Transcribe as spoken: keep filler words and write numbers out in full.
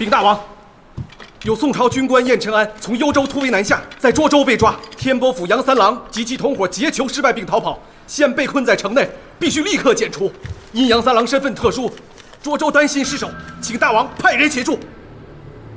禀大王，有宋朝军官燕承安从幽州突围南下，在涿州被抓。天波府杨三郎及其同伙劫囚失败并逃跑，现被困在城内，必须立刻剪除。因杨三郎身份特殊，涿州担心失守，请大王派人协助。